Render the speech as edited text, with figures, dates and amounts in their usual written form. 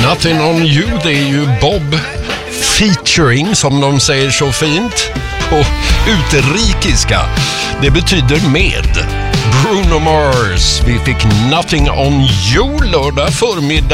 Nothing on you, det är ju Bob featuring, som de säger så fint på utrikiska. Det betyder med Bruno Mars. Vi fick Nothing on you lördag förmiddag.